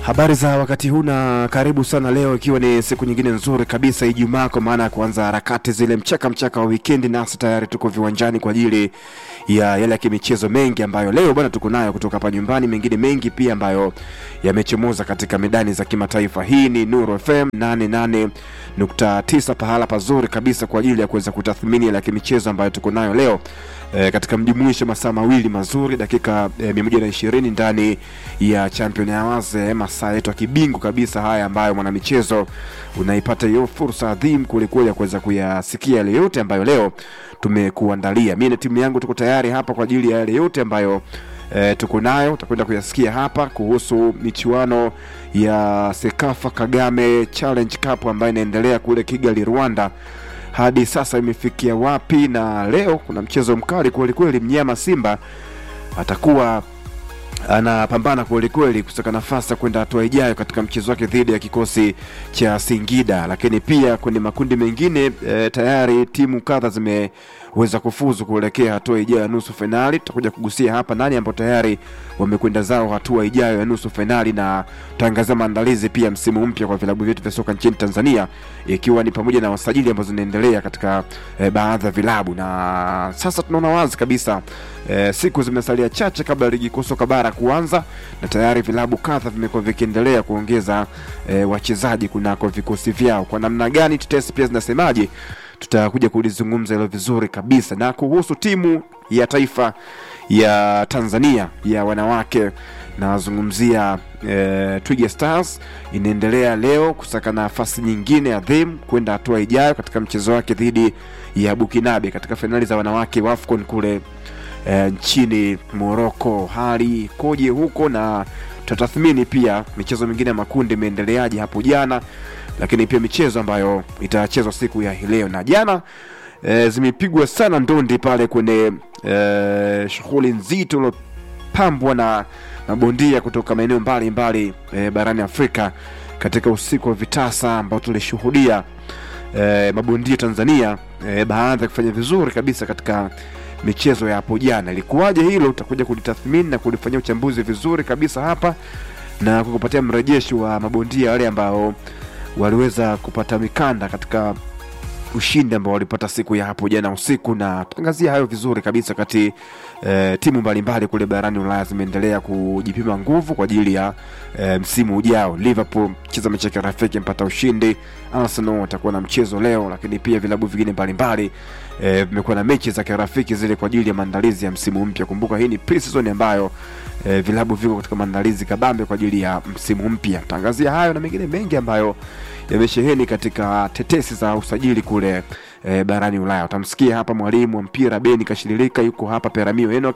Habari za wakati huu na karibu sana leo, ikiwa ni siku nyingine nzuri kabisa, Ijumaa, kwa maana ya kuanza harakati zile mchaka wa weekend, na tayari tuko viwanjani kwa ajili ya yale kimichezo mengi ambayo leo bwana tuko nayo kutoka hapa nyumbani, mengine mengi pia ambayo yamechomoza katika medani za kimataifa. Hii ni Nuru FM 88.9, pahala pazuri kabisa kwa ajili ya kuweza kutathmini yale kimichezo ambayo tuko nayo leo. Katika mjumuisho masaa mawili mazuri, dakika 120 ndani ya Champion Hours, masaa yetu ya kibingu kabisa haya ambayo mwanamichezo unaipata hiyo fursa adhimu kulikweli ya kuweza kuyasikia yale yote ambayo leo tumekuandalia. Mimi na timu yangu tuko tayari hapa kwa ajili ya yale yote ambayo tuko nayo. Utakwenda kuyasikia hapa kuhusu michuano ya Sekafa Kagame Challenge Cup ambayo inaendelea kule Kigali, Rwanda. Hadi sasa imefikia wapi? Na leo kuna mchezo mkali kweli, mnyama Simba atakuwa anapambana kweli kusaka nafasi kwenda hatua ijayo katika mchezo wake dhidi ya kikosi cha Singida. Lakini pia kwenye makundi mengine tayari timu kadha zimeweza kufuzu kuelekea hatua ijayo ya nusu finali. Tutakuja kugusia hapa nani ambao tayari wamekwenda zao hatua ijayo ya nusu finali, na tutaangazia maandalizi pia msimu mpya kwa vilabu vyetu vya soka nchini Tanzania, ikiwa ni pamoja na wasajili ambao zinaendelea katika baadhi ya vilabu. Na sasa tunaona wazi kabisa siku zimesalia chache kabla ligi kuu soka bara kuanza, na tayari vilabu kadha vimekuwa vikiendelea kuongeza wachezaji kunako vikosi vyao. Kwa namna gani, tetesi pia zinasemaje, tutakuja kulizungumza hilo vizuri kabisa. Na kuhusu timu ya taifa ya Tanzania ya wanawake, nazungumzia Twiga Stars, inaendelea leo kusaka nafasi nyingine adhimu kwenda hatua ijayo katika mchezo wake dhidi ya Bukinabe katika finali za wanawake wa AFCON kule nchini Morocco. Hali koje huko, na tutatathmini pia michezo mingine ya makundi imeendeleaje hapo jana, lakini pia michezo ambayo itachezwa siku ya leo. Na jana zimepigwa sana ndondi pale kwenye shughuli nzito iliyopambwa na mabondia kutoka maeneo mbalimbali barani Afrika katika usiku wa vitasa ambao tulishuhudia mabondia Tanzania baadhi kufanya vizuri kabisa katika michezo ya hapo jana. Ilikuwaje hilo? Utakuja kulitathmini na kulifanyia uchambuzi vizuri kabisa hapa na kukupatia mrejesho wa mabondia wale ambao waliweza kupata mikanda katika ushindi ambao walipata siku ya hapo jana usiku, na tutangazia hayo vizuri kabisa kati timu mbalimbali kule barani Ulaya zimeendelea kujipima nguvu kwa ajili ya msimu ujao. Liverpool cheza mechi ya rafiki mpata ushindi, Arsenal watakuwa na mchezo leo, lakini pia vilabu vingine mbalimbali vimekuwa na mechi za kirafiki zile kwa ajili ya maandalizi ya msimu mpya. Kumbuka hii ni pre-season ambayo vilabu viko katika maandalizi kabambe kwa ajili ya msimu mpya. Tangazia hayo na mengine mengi ambayo yamesheheni katika tetesi za usajili kule barani Ulaya. Utamsikia hapa mwalimu wa mpira Beni Kashililika, yuko hapa Peramio Enoch,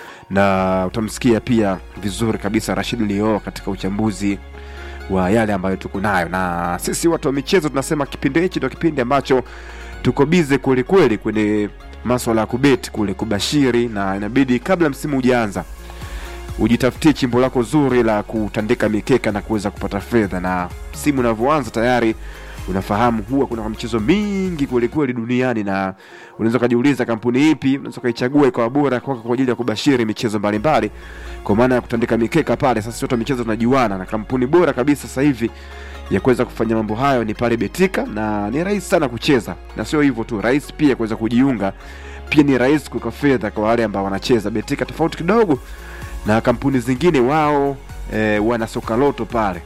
na utamsikia pia vizuri kabisa Rashid Leo katika uchambuzi wa yale ambayo tuko nayo. Na sisi watu wa michezo tunasema kipindi hichi ndio kipindi ambacho tuko bize kweli kwenye masuala ya kubeti kule, kubashiri, na inabidi kabla msimu hujaanza ujitafutie chimbo lako zuri la kutandika mikeka na kuweza kupata fedha. Na msimu unavyoanza tayari unafahamu huwa kuna michezo mingi kweli duniani, na unaweza kujiuliza kampuni ipi unaweza kuichagua ikawa bora kwa ajili ya kubashiri michezo mbalimbali, kwa maana ya kutandika mikeka pale. Sasa sote michezo tunajuana, na kampuni bora kabisa sasa hivi ya kuweza kufanya mambo hayo ni pale Betika, na ni rahisi sana kucheza. Na sio hivyo tu, rahisi pia kuweza kujiunga, pia ni rahisi kuweka fedha kwa wale ambao wanacheza. Betika tofauti kidogo na kampuni zingine, wao wana soka loto pale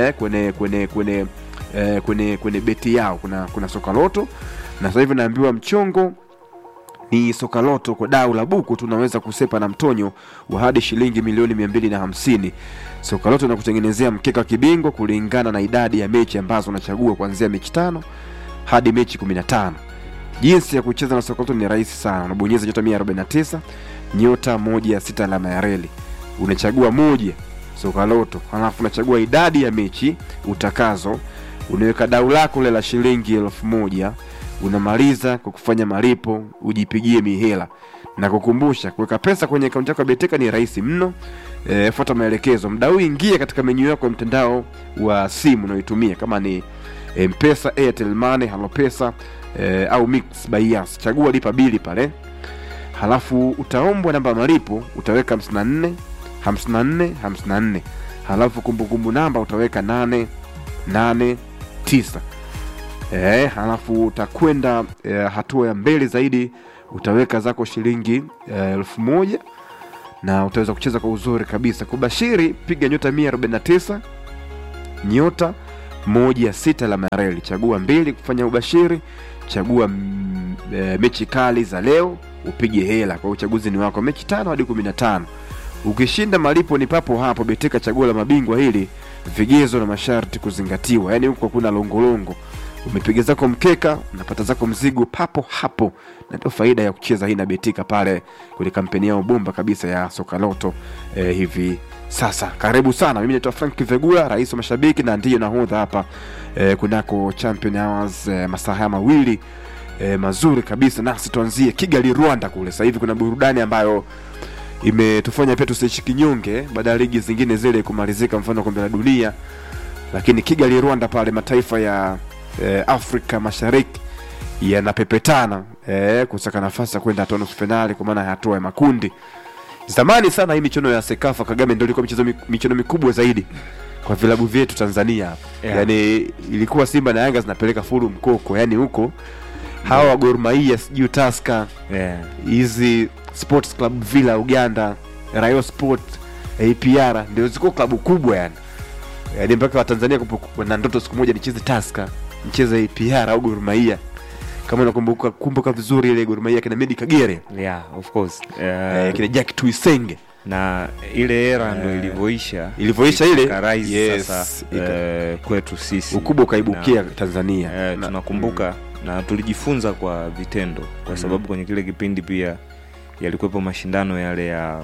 kwenye beti yao kuna soka loto, na sasa hivi naambiwa mchongo ni soka loto kwa dau la buku tunaweza kusepa na mtonyo wa hadi shilingi milioni 250. Soka loto na kutengenezea mkeka kibingo kulingana na idadi ya mechi ambazo unachagua kuanzia mechi 5 hadi mechi 15. Jinsi ya kucheza na soka loto ni rahisi sana. Unabonyeza *149 *160 alama ya reli, unachagua moja soka loto, halafu unachagua idadi ya mechi utakazo, unaweka dau lako la shilingi 1000, unamaliza kwa kufanya malipo, ujipigie mihela. Na kukumbusha, kuweka pesa kwenye akaunti yako ya Betika ni rahisi mno. Fuata maelekezo. Mdau ingia katika menu yako ya mtandao wa simu unayotumia, kama ni M-Pesa, Airtel Money, Halo Pesa au Mix by Yas. Chagua lipa bili pale. Halafu utaombwa namba malipo, utaweka 54 54 54. halafu kumbukumbu namba utaweka 889. Halafu utakwenda hatua ya mbele zaidi, utaweka zako shilingi 1000 na utaweza kucheza kwa uzuri kabisa. Kubashiri piga nyota 149 nyota 16 la mareli, chagua 2 kufanya ubashiri, chagua mechi kali za leo upige hela. Kwa uchaguzi ni wako, mechi 5 hadi 15. Ukishinda malipo ni papo hapo. Betika chaguo la mabingwa hili, vigezo na masharti kuzingatiwa. Yaani huko kuna longolongo, umepiga zako mkeka unapata zako mzigo papo hapo, na ndio faida ya kucheza hii na Betika pale kwenye kampeni yao bomba kabisa ya Soka Loto hivi sasa. Karibu sana, mimi naitwa Frank Vegula, rais wa mashabiki na ndiyo nahodha hapa kunako Champion Hours, masaa mawili mazuri kabisa. Nasi tuanzie Kigali Rwanda kule. Sasa hivi kuna burudani ambayo imetufanya pia tusiishi kinyonge baada ya ligi zingine zile kumalizika, mfano kombe la dunia, lakini Kigali Rwanda pale mataifa ya Afrika Mashariki yanapepetana kusaka nafasi ya kwenda nusu finali, kwa maana hatua ya makundi. Zamani sana hii michuano ya Sekafa Kagame ndio ilikuwa michuano mikubwa zaidi kwa vilabu vyetu Tanzania hapa. Yaani ilikuwa Simba na Yanga zinapeleka furu mkoko, yani huko hawa Gor Mahia, sijui Tusker, hizi Sports Club Villa Uganda, Rayo Sport, APR ndio ziko klabu kubwa yani. Yaani mpaka wa Tanzania kuna ndoto siku moja nicheze Tusker, nicheze APR au Gor Mahia. Kama unakumbuka vizuri ile Gor Mahia kina Medi Kagere. Yeah, of course. Kina Jack Tuisenge. Na ile era ndo ilivyoisha ile. Yes. Sasa kwetu sisi ukubwa ukaibukia Tanzania. Tunakumbuka na tulijifunza kwa vitendo, kwa sababu kwenye kile kipindi pia yalikuwepo mashindano yale ya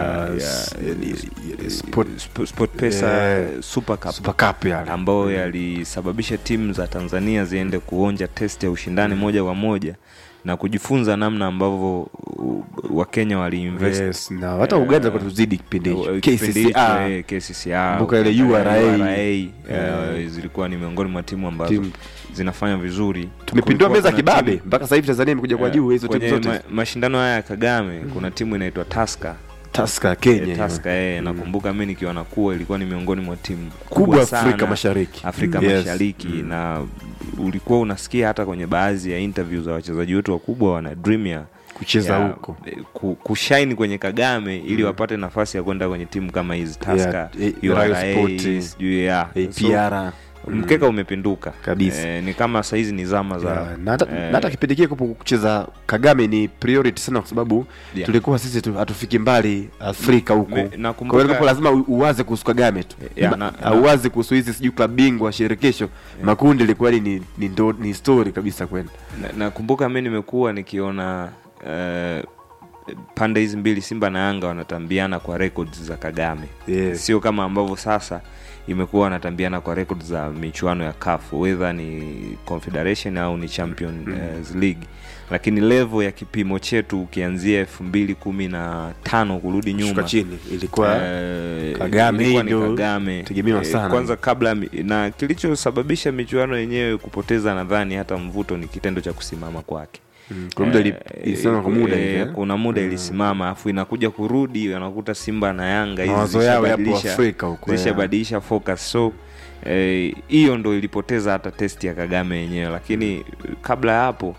Sport Pesa Super Cup yale, ambao yalisababisha timu za Tanzania ziende kuonja test ya ushindani moja kwa moja na kujifunza namna ambavyo Wakenya waliinvest. Na hata Uganda kwa tuzidi kipindi KCCA mbuka ile URA zilikuwa ni miongoni mwa timu ambazo zinafanya vizuri. Tumepindua meza kibabe mpaka sasa hivi Tanzania imekuja kwa juu hizo timu zote. Mashindano haya ya Kagame kuna timu inaitwa Tusker Kenya. Nakumbuka mimi nikiwa nakuwa ilikuwa ni miongoni mwa timu kubwa Afrika Mashariki. Mashariki. Na ulikuwa unasikia hata kwenye baadhi ya interviews za wachezaji wetu wakubwa wana dream ya kucheza huko, kushine kwenye Kagame ili wapate nafasi ya kwenda kwenye timu kama hizi Tusker, Rayo Sport, APR. Mkeka umepinduka kabisa. Ni kama sasa hizi ni zama za hata kipindi kile kucheza Kagame ni priority sana, kwa sababu tulikuwa sisi hatufiki mbali Afrika huko. Kwa hiyo lazima uwaze kuhusu Kagame tu, uwaze kuhusu hizi sijui klabu bingwa shirikisho, makundi ilikuwa ni story kabisa kwenda. Nakumbuka mimi nimekuwa nikiona pande hizi mbili Simba na Yanga wanatambiana kwa records za Kagame. Sio kama ambavyo sasa imekuwa wanatambiana kwa records za michuano ya CAF, whether ni Confederation au ni Champions League. Lakini level ya kipimo chetu ukianzia 2015 kurudi nyuma chini ilikuwa Kagame ndio tegemewa sana. Kwanza kabla, na kilichosababisha michuano yenyewe kupoteza nadhani hata mvuto ni kitendo cha kusimama kwake. Kuna muda ilisimama, afu inakuja kurudi wanakuta Simba na Yanga zishabadilisha focus. So hiyo ndo ilipoteza hata test ya Kagame yenyewe. Lakini kabla ya hapo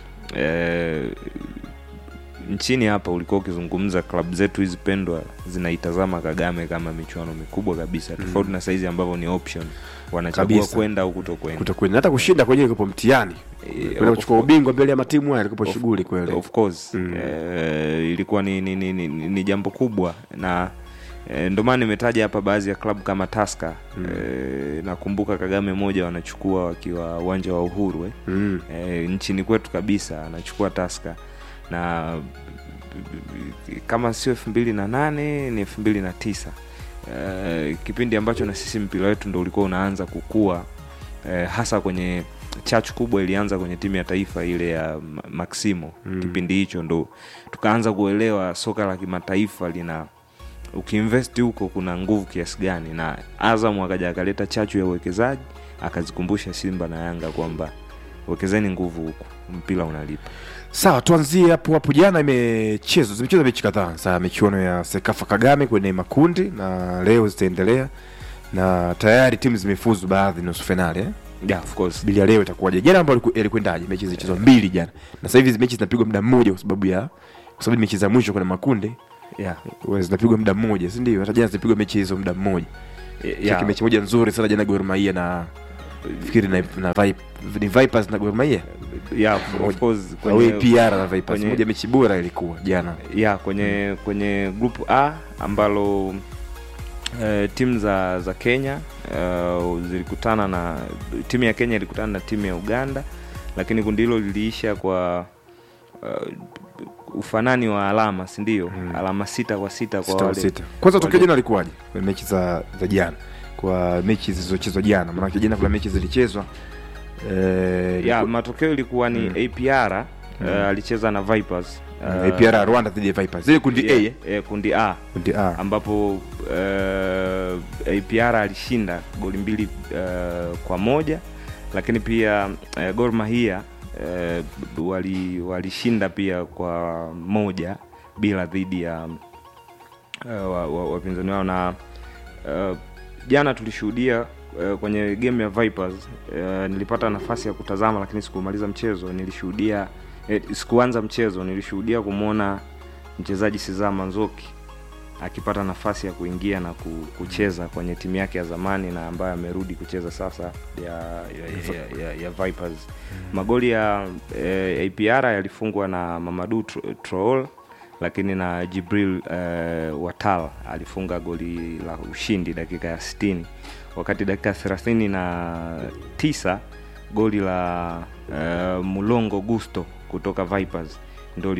nchini hapa ulikuwa ukizungumza klabu zetu hizi pendwa zinaitazama Kagame kama michuano mikubwa kabisa, tofauti na saizi ambavyo ni option, wanachagua kwenda au kutokwenda. Hata kushinda kwenye ilikuwa mtihani, kwenda kuchukua ubingwa mbele ya matimu haya ilikuwa shughuli kweli. Of course. Ilikuwa ni jambo kubwa, na ndio maana nimetaja hapa baadhi ya klabu kama Tusker. Nakumbuka Kagame moja wanachukua wakiwa uwanja wa Uhuru nchini kwetu kabisa, anachukua Tusker, na kama sio 2008 ni 2009, kipindi ambacho na sisi mpira wetu ndio ulikuwa unaanza kukua, hasa kwenye chachu kubwa ilianza kwenye timu ya taifa ile ya Maximo. Kipindi hicho ndo tukaanza kuelewa soka la kimataifa lina ukiinvest huko kuna nguvu kiasi gani, na Azam akaja akaleta chachu ya uwekezaji, akazikumbusha Simba na Yanga kwamba wekezeni nguvu huku, mpira unalipa. Sawa, tuanzie hapo. Jana zimechezwa mechi kadhaa za michuano ya Sekafa Kagame kwenye makundi, na leo zitaendelea, na tayari timu zimefuzu baadhi nusu finali Yeah, of course. Bila leo itakuwaje? Jana ambapo ilikwendaje? Mechi zilichezwa mbili jana. Na sasa hivi mechi zinapigwa muda mmoja kwa sababu mechi za mwisho kuna makundi. Yeah. Zinapigwa muda mmoja, si ndio? Hata jana zilipigwa mechi hizo muda mmoja. Yeah. Mechi moja nzuri sana jana, Gor Mahia na fikiri na Vipers na Gor Mahia. Yeah, of course. Kwenye APR na Vipers moja mechi bora ilikuwa jana. Yeah, kwenye group A ambalo timu za Kenya zilikutana na timu ya Kenya ilikutana na timu ya Uganda, lakini kundi hilo liliisha kwa ufanani wa alama, si ndio? Alama 6-6 kwa wale. Kwanza tokeo jana alikuwaje kwa mechi za jana? Kwa mechi zilizochezwa jana, maana jana kuna mechi zilichezwa matokeo ilikuwa ni APR alicheza na Vipers. APR Rwanda dhidi ya Vipers. Zile kundi kundi A ambapo APR alishinda goli 2-1, lakini pia Gor Mahia walishinda pia kwa 1-0 dhidi ya wapinzani wao. Na jana tulishuhudia kwenye game ya Vipers, nilipata nafasi ya kutazama lakini sikumaliza mchezo. Sikuanza mchezo, nilishuhudia kumuona mchezaji Sizama Nzoki akipata nafasi ya kuingia na kucheza kwenye timu yake ya zamani na ambaye amerudi kucheza sasa ya Vipers. Magoli ya APR yalifungwa na Mamadou Troll, lakini na Jibril Watal alifunga goli la ushindi dakika ya 60, wakati dakika 39 goli la Mulongo Gusto kutoka Vipers ndio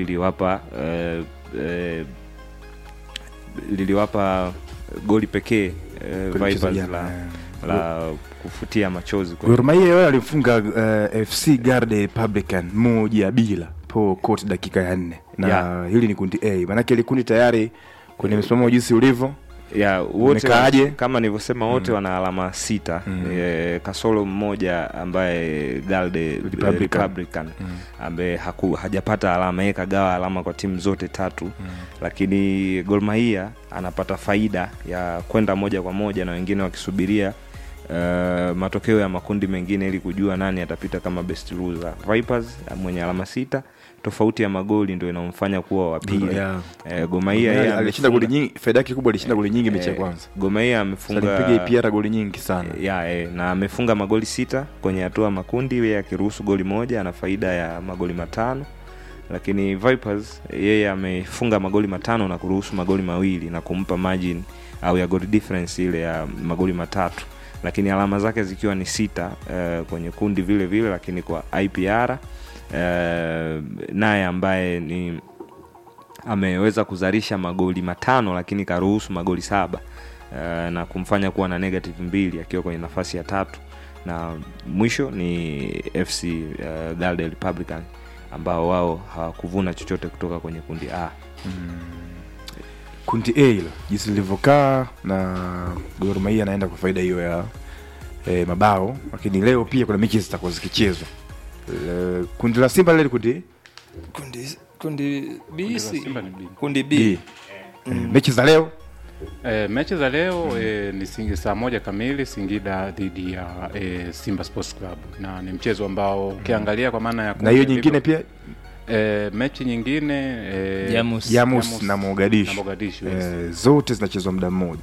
liliwapa goli pekee Vipers la kufutia machozi. Gor Mahia wao alifunga FC Garde Republican 1-0 po court dakika ya 4 na hili ni kundi A, maana ile kundi tayari kwenye msimamo jinsi ulivyo. Wote kama nilivyosema wote wana alama 6, kasoro mmoja ambaye Garde Republican ambaye hajapata alama, yeye kagawa alama kwa timu zote tatu. Lakini Gor Mahia anapata faida ya kwenda moja kwa moja na wengine wakisubiria matokeo ya makundi mengine ili kujua nani atapita kama best loser. Vipers mwenye alama 6, tofauti ya magoli ndio inamfanya kuwa wa pili. Gor Mahia yeye alishinda goli nyingi, faida yake kubwa alishinda goli nyingi mechi ya kwanza. Gor Mahia amefunga, alipiga APR goli nyingi sana. Na amefunga magoli 6 kwenye hatua makundi, yeye akiruhusu goli moja ana faida ya magoli 5. Lakini Vipers yeye amefunga magoli 5 na kuruhusu magoli 2 na kumpa margin au ya goal difference ile ya magoli 3, lakini alama zake zikiwa ni 6 kwenye kundi vile vile. Lakini kwa IPR naye ambaye ni ameweza kuzalisha magoli 5 lakini karuhusu magoli 7 na kumfanya kuwa na negative 2 akiwa kwenye nafasi ya 3. Na mwisho ni FC Garde Republican ambao wao hawakuvuna chochote kutoka kwenye kundi A. Kundi A hilo jinsi lilivyokaa, na Gor Mahia anaenda kwa faida hiyo ya mabao. Lakini leo pia kuna mechi zitakuwa zikichezwa. Kundi la Simba lile kundi B, kundi B. Mechi za leo mechi za leo ni saa 1 kamili Singida dhidi ya Simba Sports Club, na ni mchezo ambao ukiangalia kwa maana ya na hiyo nyingine pia mechi nyingine Jamus na Mogadishu zote zinachezwa muda mmoja.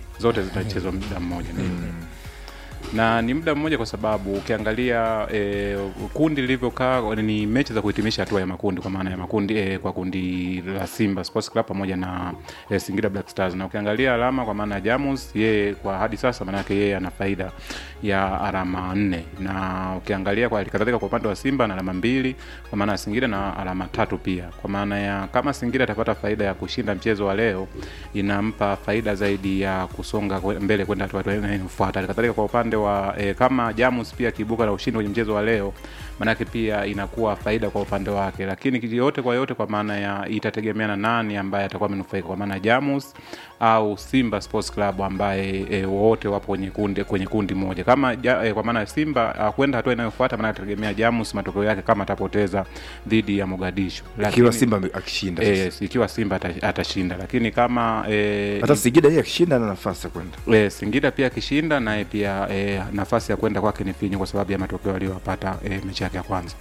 Na ni muda mmoja kwa sababu ukiangalia kundi lilivyokaa ni mechi za kuhitimisha hatua ya makundi, kwa maana ya makundi kwa kundi la Simba Sports Club pamoja na Singida Black Stars. Na ukiangalia alama kwa maana ya Jamus, yeye kwa hadi sasa maana yake yeye ana faida ya alama 4, na ukiangalia kwa kadhalika kwa upande wa Simba na alama 2, kwa maana ya Singida na alama 3 pia. Kwa maana ya kama Singida atapata faida ya kushinda mchezo wa leo, inampa faida zaidi ya kusonga mbele kwenda hatua inayofuata. Kadhalika kwa upande wa kama Jamus pia kibuka na ushindi kwenye mchezo wa leo, manake pia inakuwa faida kwa upande wake. Lakini yote kwa yote, kwa maana ya itategemeana nani ambaye atakuwa amenufaika, kwa maana Jamus au Simba Sports Club ambaye wote wapo kwenye kundi moja. Kama kwa maana Simba kwenda hatua inayofuata, maana atategemea Jamus matokeo yake kama atapoteza dhidi ya Mogadishu. Ikiwa Simba akishinda ikiwa Simba atashinda, lakini kama hata Singida yeye akishinda na nafasi ya kwenda. Singida pia akishinda naye pia nafasi ya kwenda kwake ni finyu kwa sababu ya matokeo aliyopata mechi yake ya kwanza.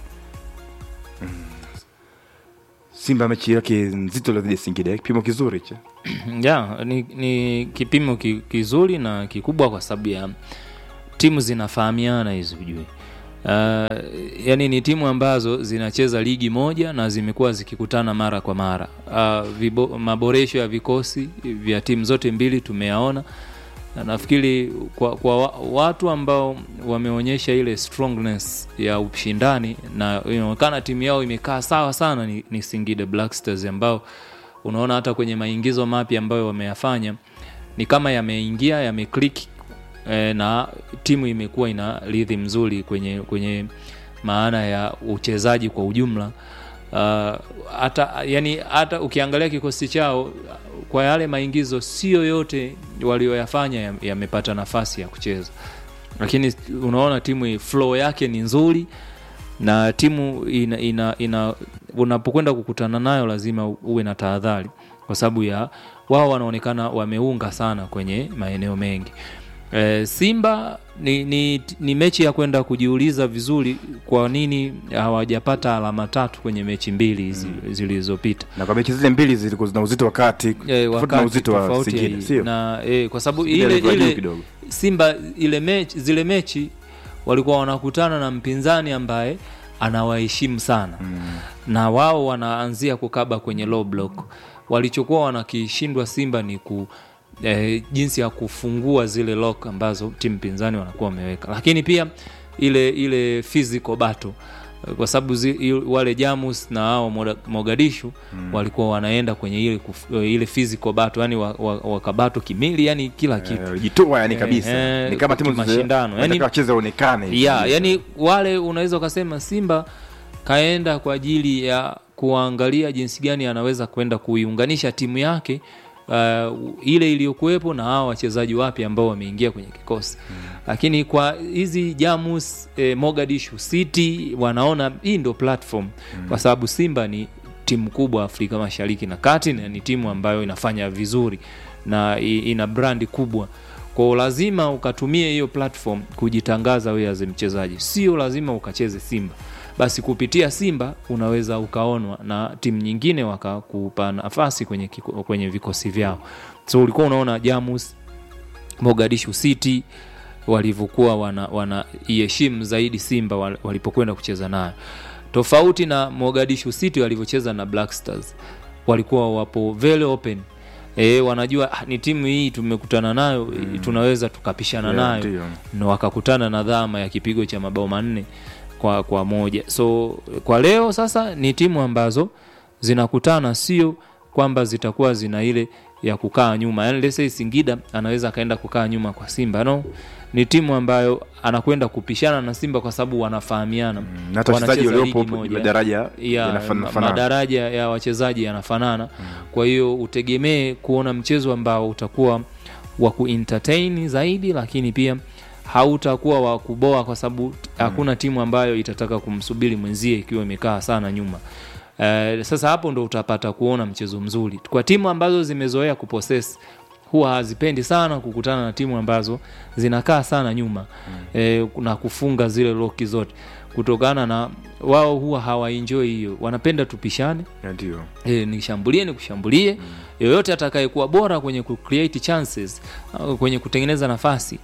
Simba mechi yake nzito dhidi ya Singida, kipimo kizuri cha. Ni kipimo kizuri na kikubwa kwa sababu ya timu zinafahamiana hizo ujue. Yani ni timu ambazo zinacheza ligi moja na zimekuwa zikikutana mara kwa mara. Maboresho ya vikosi vya timu zote mbili tumeyaona. Na nafikiri kwa watu ambao wameonyesha ile strongness ya ushindani na inaonekana timu yao imekaa sawa sana ni Singida Black Stars, ambao unaona hata kwenye maingizo mapya ambayo wameyafanya ni kama yameingia yameclick, na timu imekuwa ina rhythm nzuri kwenye maana ya uchezaji kwa ujumla. Hata ukiangalia kikosi chao kwa yale maingizo sio yote walioyafanya yamepata nafasi ya kucheza, lakini unaona timu flow yake ni nzuri, na timu unapokwenda kukutana nayo lazima uwe na tahadhari kwa sababu ya wao wanaonekana wameunga sana kwenye maeneo mengi. Simba ni mechi ya kwenda kujiuliza vizuri kwa nini hawajapata alama 3 kwenye mechi mbili zilizopita. Na kwa mechi zile mbili zilikuwa zina uzito wakati na uzito wa Singida, sio? Na kwa sababu ile Simba zile mechi walikuwa wanakutana na mpinzani ambaye anawaheshimu sana. Na wao wanaanzia kukaba kwenye low block. Walichokuwa wanakishindwa Simba ni jinsi ya kufungua zile lock ambazo timu pinzani wanakuwa wameweka. Lakini pia ile physical battle, kwa sababu wale Jamus na hao Mogadishu walikuwa wanaenda kwenye ile physical battle, yani wakabato kimili, yani kila kitu jitoa, yani kabisa ni kama timu mashindano, yani wacheza onekane yani wale unaweza kusema Simba kaenda kwa ajili ya kuangalia jinsi gani anaweza kwenda kuiunganisha timu yake ile iliyokuepo na hao wachezaji wapya ambao wameingia kwenye kikosi. Lakini kwa hizi Jamus Mogadishu City wanaona hii ndio platform, kwa sababu Simba ni timu kubwa Afrika Mashariki na Kati, na ni timu ambayo inafanya vizuri na ina brandi kubwa. Kwa lazima ukatumie hiyo platform kujitangaza wewe as mchezaji. Sio lazima ukacheze Simba. Basi kupitia Simba unaweza ukaonwa na timu nyingine wakakupa nafasi kwenye vikosi vyao. So ulikuwa unaona Jamus Mogadishu City walivyokuwa wanaiheshimu zaidi Simba walipokwenda kucheza nayo. Tofauti na Mogadishu City walivyocheza na Black Stars, walikuwa wapo very open. Wanajua ni timu hii tumekutana nayo, tunaweza tukapishana nayo. Na wakakutana na dhama ya kipigo cha mabao 4 kwa moja. So kwa leo sasa ni timu ambazo zinakutana, sio kwamba zitakuwa zina ile ya kukaa nyuma. Yani let's say Singida anaweza kaenda kukaa nyuma kwa Simba, no, ni timu ambayo anakwenda kupishana na Simba kwa sababu wanafahamiana. Na wachezaji waliopo madaraja yanafanana, madaraja ya wachezaji yanafanana. Kwa hiyo utegemee kuona mchezo ambao utakuwa wa kuentertain zaidi, lakini pia hautakuwa wa kuboa kwa sababu hakuna timu ambayo itataka kumsubiri mwenzie ikiwa imekaa sana nyuma. Sasa hapo ndo utapata kuona mchezo mzuri. Kwa timu ambazo zimezoea kupossess huwa hazipendi sana kukutana na timu ambazo zinakaa sana nyuma na kufunga zile loki zote, kutokana na wao huwa hawaenjoy hiyo. Wanapenda tupishane. Ndio. Kushambulie. Yoyote atakayekuwa bora kwenye create chances, kwenye kutengeneza nafasi,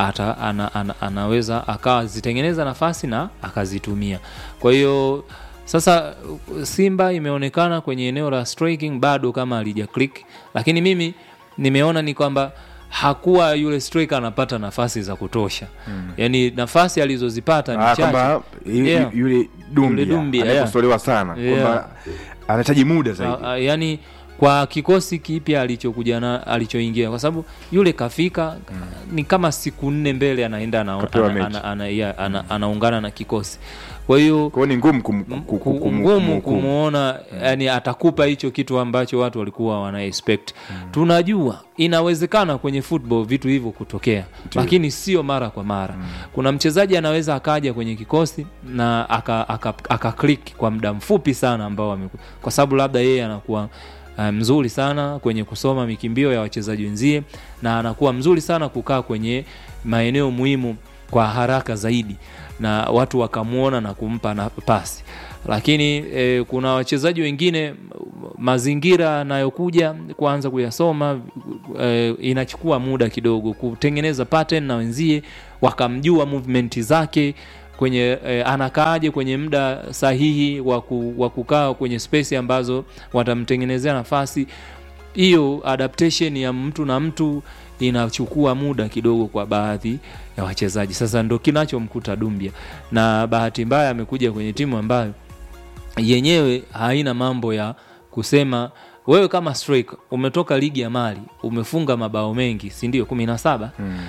anaweza akazitengeneza nafasi na akazitumia. Kwa hiyo sasa Simba imeonekana kwenye eneo la striking bado kama alija click, lakini mimi nimeona ni kwamba hakuwa yule striker anapata nafasi za kutosha. Yani nafasi alizozipata ni chache. Kwamba yule Dumbia anakosolewa sana kwamba anahitaji muda zaidi. Yani kwa kikosi kipya alichokuja na alichoingia, kwa sababu yule kafika ni kama siku 4 mbele anaenda anaungana na kikosi. Kwa hiyo ni ngumu kumuona, yani atakupa hicho kitu ambacho watu walikuwa wana expect. Tunajua inawezekana kwenye football vitu hivyo kutokea, lakini sio mara kwa mara. Kuna mchezaji anaweza akaja kwenye kikosi na aka click kwa muda mfupi sana ambao kwa sababu labda yeye anakuwa mzuri sana kwenye kusoma mikimbio ya wachezaji wenzie, na anakuwa mzuri sana kukaa kwenye maeneo muhimu kwa haraka zaidi, na watu wakamuona na kumpa na pasi. Lakini kuna wachezaji wengine mazingira yanayokuja kuanza kuyasoma, inachukua muda kidogo kutengeneza pattern na wenzie wakamjua movement zake kwenye anakaaje kwenye muda sahihi wa kukaa kwenye space ambazo watamtengenezea nafasi. Hiyo adaptation ya mtu na mtu inachukua muda kidogo kwa baadhi ya wachezaji. Sasa ndo kinachomkuta Dumbia, na bahati mbaya amekuja kwenye timu ambayo yenyewe haina mambo ya kusema wewe kama striker umetoka ligi ya Mali, umefunga mabao mengi, si ndio 17?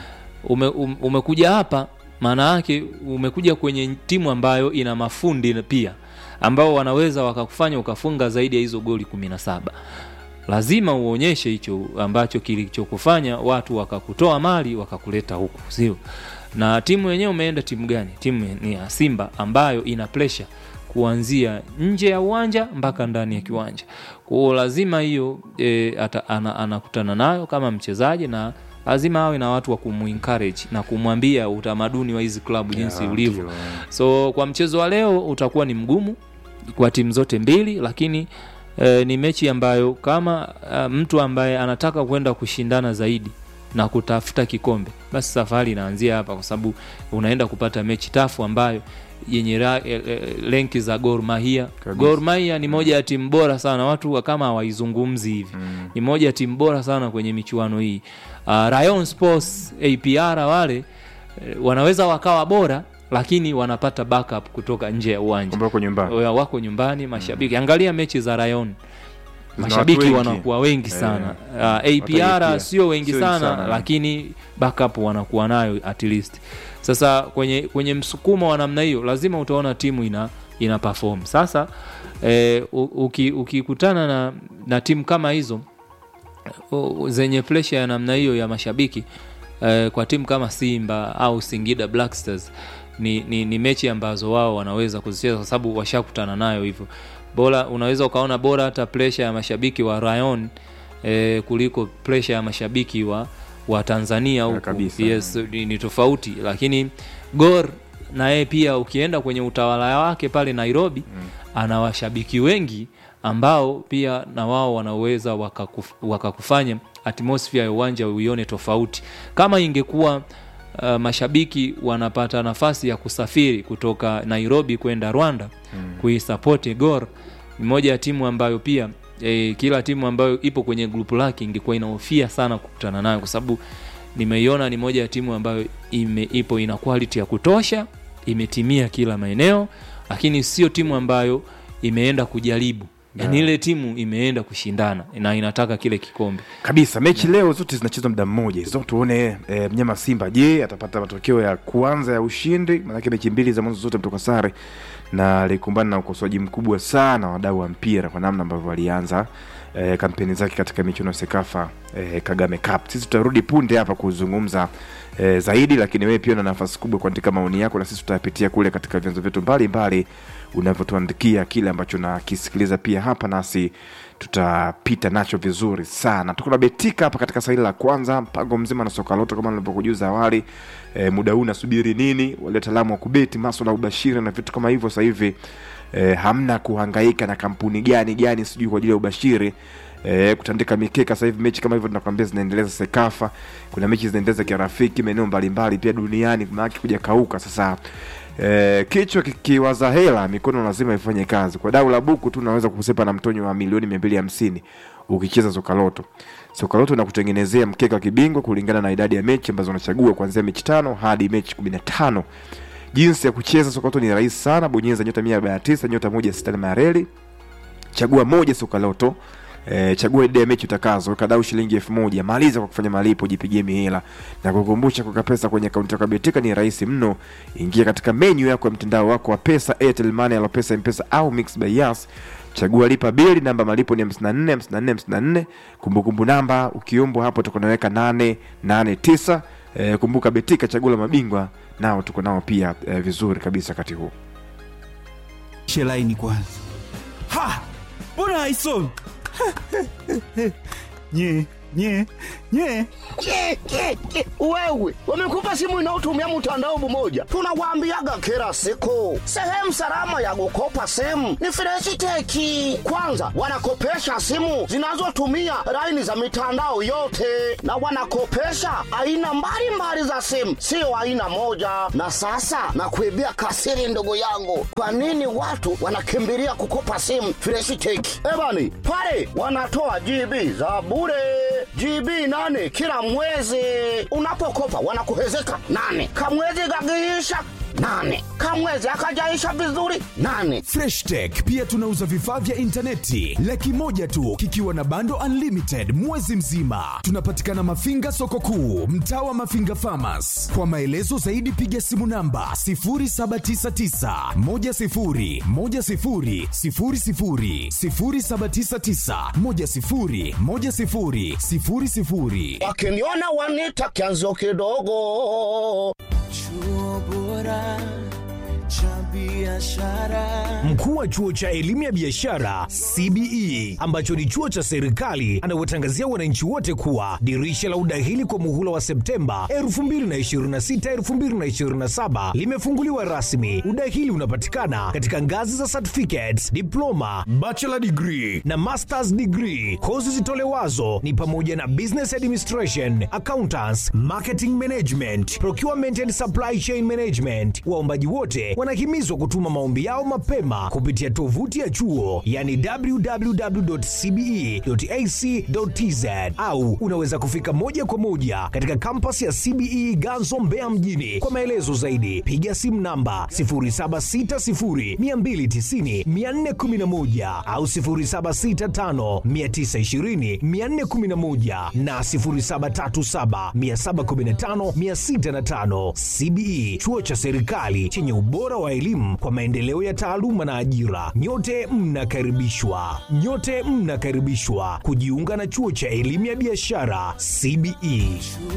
Umekuja hapa, maana yake umekuja kwenye timu ambayo ina mafundi pia ambao wanaweza wakakufanya ukafunga zaidi ya hizo goli 17. Lazima uonyeshe hicho ambacho kilichokufanya watu wakakutoa Mali wakakuleta huku, sio? Na timu yenyewe umeenda timu gani? Timu ni ya Simba ambayo ina pressure kuanzia nje ya uwanja mpaka ndani ya kiwanja. Kwa hiyo lazima hiyo anakutana nayo kama mchezaji, na lazima awe na watu wa kumu-encourage na kumwambia utamaduni wa hizi klabu jinsi ulivyo. So kwa mchezo wa leo utakuwa ni mgumu kwa timu zote mbili, lakini ni mechi ambayo kama mtu ambaye anataka kwenda kushindana zaidi na kutafuta kikombe, basi safari inaanzia hapa, kwa sababu unaenda kupata mechi tafu ambayo yenye lenki za Gor Mahia. Gor Mahia ni moja ya timu bora sana, watu kama hawaizungumzi hivi. Ni moja ya timu bora sana kwenye michuano hii. Rayon Sports APR wale wanaweza wakawa bora, lakini wanapata backup kutoka nje ya uwanja. Wako nyumbani mashabiki. Angalia mechi za Rayon, mashabiki wanakuwa wengi sana. APR sio wengi sana, lakini backup wanakuwa nayo at least. Sasa kwenye msukumo wa namna hiyo lazima utaona timu ina perform. Sasa ukikutana na timu kama hizo zenye pressure ya namna hiyo ya mashabiki, kwa timu kama Simba au Singida Black Stars ni mechi ambazo wao wanaweza kuzicheza kwa sababu washakutana nayo hivyo. Bora unaweza ukaona bora hata pressure ya mashabiki wa Rayon kuliko pressure ya mashabiki wa Tanzania huko. Yes, ni tofauti. Lakini Gor na yeye pia ukienda kwenye utawala wake pale Nairobi, ana washabiki wengi ambao pia na wao wanaweza wakakufanya atmosphere ya uwanja uione tofauti. Kama ingekuwa mashabiki wanapata nafasi ya kusafiri kutoka Nairobi kwenda Rwanda kuisupport Gor, ni moja ya timu ambayo pia kila timu ambayo ipo kwenye grupu lake ingekuwa inahofia sana kukutana nayo, kwa sababu nimeiona ni moja ya timu ambayo ipo ina quality ya kutosha, imetimia kila maeneo, lakini sio timu ambayo imeenda kujaribu. Yani ile timu imeenda kushindana na inataka kile kikombe. Kabisa, mechi leo zote zinachezwa muda mmoja. Hizo tuone mnyama Simba je, atapata matokeo ya kwanza ya ushindi? Maana mechi mbili za mwanzo zote mtoka sare, na alikumbana na ukosoaji mkubwa sana wadau wa mpira kwa namna ambavyo walianza kampeni zake katika michuano ya Sekafa Kagame Cup. Sisi tutarudi punde hapa kuzungumza zaidi, lakini wewe pia una nafasi kubwa kuandika maoni yako, na sisi tutayapitia kule katika vyanzo vyetu mbalimbali unavyotuandikia kile ambacho nakisikiliza pia hapa, nasi tutapita nacho vizuri sana. Tuko na Betika hapa katika saili la kwanza, mpango mzima na soka lote kama nilivyokujuza awali. Muda huu nasubiri nini? Wale wataalamu wa kubeti masuala ya ubashiri na vitu kama hivyo. Sasa hivi hamna kuhangaika na kampuni gani sijui kwa ajili ya ubashiri. Kutandika mikeka. Sasa hivi mechi kama hivyo tunakwambia zinaendeleza Sekafa, kuna mechi zinaendeleza kirafiki maeneo mbalimbali pia duniani, kuna haki kuja kauka. Sasa kichwa kikiwaza hela, mikono lazima ifanye kazi. Kwa dau la buku tu unaweza kusepa na mtonyo wa milioni 250 ukicheza soka loto. Soka loto inakutengenezea mkeka wa kibingwa kulingana na idadi ya mechi ambazo unachagua kuanzia mechi 5 hadi mechi 15. Jinsi ya kucheza soka loto ni rahisi sana. Bonyeza nyota 149 nyota 1 sita mareli, chagua moja soka loto, Chagua idea ya mechi utakazo, kadau shilingi 1000, maliza kwa kufanya malipo, jipigie mihela. Na kukumbusha kuweka pesa kwenye akaunti yako ya Betika ni rahisi mno. Ingia katika menu yako ya mtandao wako wa pesa, Airtel Money, Alopesa, M-Pesa au Mixx by Yas. Chagua lipa bili, namba malipo ni 54 54 54. Kumbukumbu namba ukiombwa hapo tuko naweka 889. Kumbuka Betika, chaguo la mabingwa, nao tuko nao pia vizuri kabisa wakati huu. Shelaini kwanza. Ha! Mbona haisomi? Nye. Wewe, wamekupa simu inayotumia mtandao mmoja. Tunawaambiaga kila siku, sehemu salama ya kukopa simu ni Fresh Tech. Kwanza, wanakopesha simu zinazotumia laini za mitandao yote, na wanakopesha aina mbalimbali za simu, sio aina moja. Na sasa nakuibia kasiri, ndugu yangu, kwa nini watu wanakimbilia kukopa simu Fresh Tech? Ebani, pale wanatoa GB za bure, GB 8 kila mwezi. Unapokopa wanakuhezeka 8. Kamwezi kakiisha 8. Kamwezi akajaisha vizuri 8. Fresh Tech pia tunauza vifaa vya intaneti 100,000 tu kikiwa na bando unlimited mwezi mzima. Tunapatikana Mafinga soko kuu, mtaa wa Mafinga Farmers. Kwa maelezo zaidi piga simu namba 0799 10 10 00 0799 10 10 00. Wakiniona wanita kianzio kidogo. Chuo bora cha biashara. Mkuu wa chuo cha elimu ya biashara CBE ambacho ni chuo cha serikali anawatangazia wananchi wote kuwa dirisha la udahili kwa muhula wa Septemba 2026-2027 limefunguliwa rasmi. Udahili unapatikana katika ngazi za certificates, diploma, bachelor degree na masters degree. Kozi zitolewazo ni pamoja na business administration, accountants, marketing management, procurement and supply chain management. Waombaji wote wanahimizwa kutuma maombi yao mapema kupitia tovuti ya chuo, yani www.cbe.ac.tz, au unaweza kufika moja kwa moja katika campus ya CBE Ganzo Mbeya mjini. Kwa maelezo zaidi piga simu namba 0760290411 au 0765920411 na 0737715605. CBE, chuo cha serikali chenye ubora wa elimu kwa maendeleo ya taaluma na ajira. Nyote mnakaribishwa kujiunga na chuo cha elimu ya biashara CBE.